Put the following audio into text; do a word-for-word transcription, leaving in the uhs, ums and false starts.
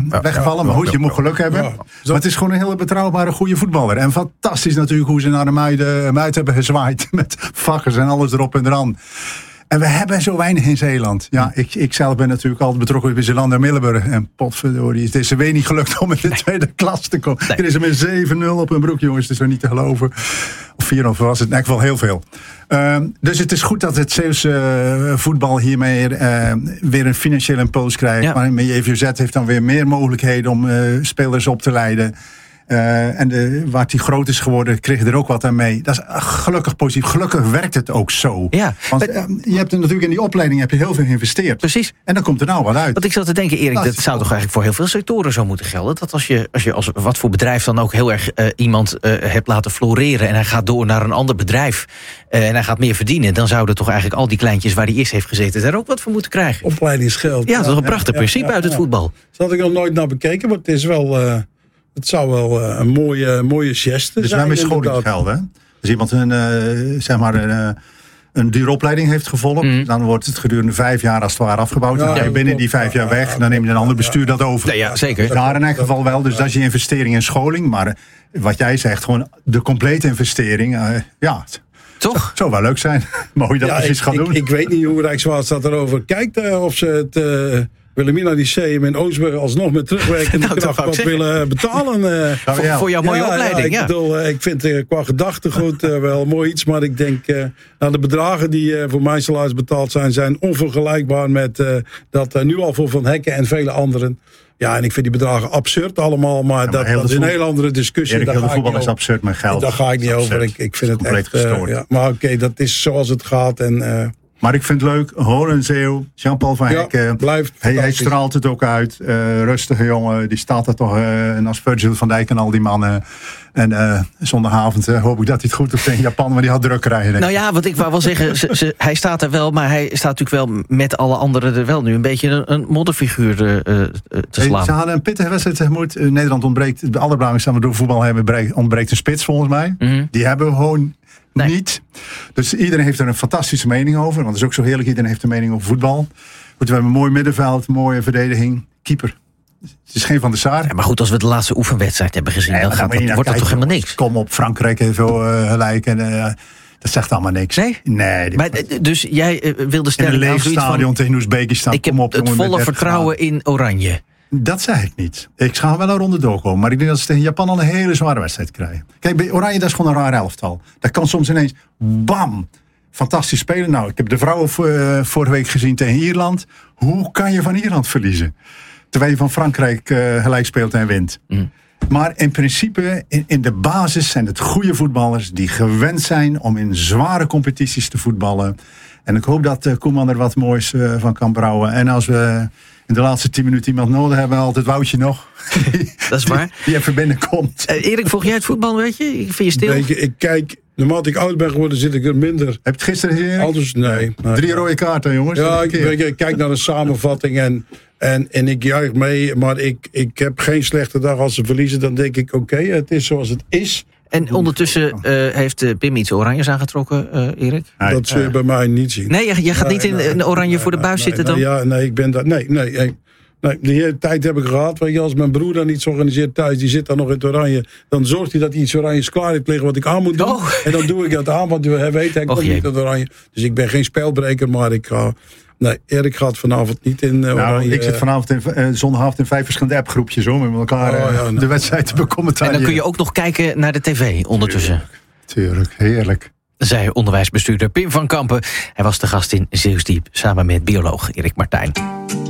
ja, weggevallen. Ja, maar goed, ja, je moet geluk hebben. Ja, maar het is gewoon een hele betrouwbare, goede voetballer. En fantastisch natuurlijk hoe ze naar de muiden, muid hebben gezwaaid. Met vakkers en alles erop en eraan. En we hebben zo weinig in Zeeland. Ja, ik, ik zelf ben natuurlijk altijd betrokken bij Zeeland en Middelburg. En potverdorie, het is er weer niet gelukt om in de tweede klas te komen. Nee. Er is er met zeven nul op hun broek, jongens. Dat is zo niet te geloven. Of vier nul was het, in elk geval heel veel. Uh, dus het is goed dat het Zeeuwse uh, voetbal hiermee uh, weer een financiële impuls krijgt. Ja. Maar J V Z heeft dan weer meer mogelijkheden om uh, spelers op te leiden. Uh, en de, waar hij groot is geworden, kreeg er ook wat aan mee. Dat is gelukkig positief. Gelukkig werkt het ook zo. Ja, Want uh, je hebt er natuurlijk in die opleiding heb je heel veel geïnvesteerd. Precies. En dan komt er nou wat uit. Want ik zat te denken, Erik, dat, dat zou toch eigenlijk voor heel veel sectoren zo moeten gelden. Dat als je als, je als wat voor bedrijf dan ook heel erg uh, iemand uh, hebt laten floreren en hij gaat door naar een ander bedrijf uh, en hij gaat meer verdienen, dan zouden toch eigenlijk al die kleintjes waar hij eerst heeft gezeten daar ook wat voor moeten krijgen. Opleidingsgeld. Ja, dat is een prachtig ja, principe ja, ja, uit het ja. voetbal. Dat had ik nog nooit naar bekeken, maar het is wel... Uh... Het zou wel uh, een mooie, mooie geste dus zijn. Dus wij met scholingsgeld, hè? Als iemand een, uh, zeg maar een, uh, een dure opleiding heeft gevolgd, mm. dan wordt het gedurende vijf jaar als het ware afgebouwd. Ja, dan ga je binnen die vijf jaar weg, dan neem je een ander bestuur dat over. Ja, ja zeker. Daar in elk geval wel, dus dat is je investering in scholing. Maar wat jij zegt, gewoon de complete investering, uh, ja... Toch? Het zou wel leuk zijn. Mooi dat ja, je iets gaat doen. Ik, ik weet niet hoe Rijkswaterstaat erover kijkt, uh, of ze het... Uh, Wilhelmina Lyceum in Oostburg alsnog met terugwerkende nou, kracht wat willen betalen. Uh, voor, voor jouw mooie ja, opleiding. Ja, ik, ja. bedoel, uh, ik vind uh, qua gedachtegoed uh, wel mooi iets. Maar ik denk, uh, nou, de bedragen die uh, voor mijn salaris betaald zijn, zijn onvergelijkbaar met uh, dat uh, nu al voor Van Hekken en vele anderen. Ja, en ik vind die bedragen absurd allemaal. Maar, ja, maar dat, dat is een hele andere discussie. Erik, heel de voetbal is absurd met geld. Daar ga ik niet over. Ik, ik vind het echt... Uh, ja, maar oké, okay, dat is zoals het gaat. En... Uh, Maar ik vind het leuk, Horen Zeeuw, Jean-Paul van Hekken. Ja, blijft hij, hij straalt het ook uit. Uh, rustige jongen, die staat er toch. Uh, en als Virgil van Dijk en al die mannen. En uh, zondagavond uh, hoop ik dat hij het goed doet in Japan, maar die had druk krijgen. Nou ja, wat ik wou wel zeggen, ze, ze, hij staat er wel, maar hij staat natuurlijk wel met alle anderen er wel nu een beetje een, een modderfiguur uh, te slaan. Ze hadden een pittige wedstrijd tegemoet. Uh, Nederland ontbreekt, het allerbelangrijkste wat we door voetbal hebben, ontbreekt een spits volgens mij. Mm-hmm. Die hebben we gewoon... Nee. Niet. Dus iedereen heeft er een fantastische mening over. Want het is ook zo heerlijk. Iedereen heeft een mening over voetbal. Goed, we hebben een mooi middenveld, een mooie verdediging. Keeper. Het is geen Van der Sar. Ja, maar goed, als we de laatste oefenwedstrijd hebben gezien, nee, dan gaat dat, wordt dat toch helemaal niks. Kom op, Frankrijk heeft veel uh, gelijk. En uh, dat zegt allemaal niks. Nee? Nee. Maar, dus jij uh, wilde stelling in een leeg stadion van, tegen Oezbekistan. Ik heb op, het volle vertrouwen in Oranje. Dat zei ik niet. Ik ga wel een ronde doorkomen. Maar ik denk dat ze tegen Japan al een hele zware wedstrijd krijgen. Kijk, bij Oranje, dat is gewoon een raar elftal. Dat kan soms ineens, bam, fantastisch spelen. Nou, ik heb de vrouwen uh, vorige week gezien tegen Ierland. Hoe kan je van Ierland verliezen? Terwijl je van Frankrijk uh, gelijk speelt en wint. Mm. Maar in principe, in, in de basis zijn het goede voetballers die gewend zijn om in zware competities te voetballen. En ik hoop dat uh, Koeman er wat moois uh, van kan brouwen. En als we in de laatste tien minuten iemand nodig hebben, altijd Woutje nog. Dat is waar. Die, die even binnenkomt. Uh, Erik, volg jij het voetbal, weet je? Ik vind je stil. Ik, ik kijk, naarmate ik oud ben geworden, zit ik er minder. Heb je het gisteren gezien? Anders, nee, nee. Drie rode kaarten, jongens. Ja, ik, ik, ik kijk naar de samenvatting en, en, en ik juich mee. Maar ik, ik heb geen slechte dag als ze verliezen. Dan denk ik, oké, okay, het is zoals het is. En ondertussen uh, heeft uh, Pim iets oranjes aangetrokken, uh, Erik? Nee, dat zul je uh, bij mij niet zien. Nee, je, je gaat nee, niet in nee, een oranje nee, voor de buis nee, zitten nee, dan? Ja, nee, ik ben daar. Nee, nee, nee. Nee, die hele tijd heb ik gehad. Weet je, als mijn broer dan iets organiseert thuis, die zit dan nog in het oranje, dan zorgt hij dat hij iets oranjes klaar heeft liggen wat ik aan moet doen. Oh. En dan doe ik dat aan, want hij weet, hij komt niet in het oranje. Dus ik ben geen spelbreker, maar ik ga... Nee, Erik gaat vanavond niet in uh, nou, oranje. Ik zit vanavond in, uh, zondagavond in vijf verschillende appgroepjes om met elkaar oh, ja, nou, de wedstrijd te becommentariëren. En dan kun je ook nog kijken naar de tv ondertussen. Tuurlijk, tuurlijk, heerlijk. Zei onderwijsbestuurder Pim van Kampen. Hij was de gast in Zeeuwsdiep samen met bioloog Erik Martijn.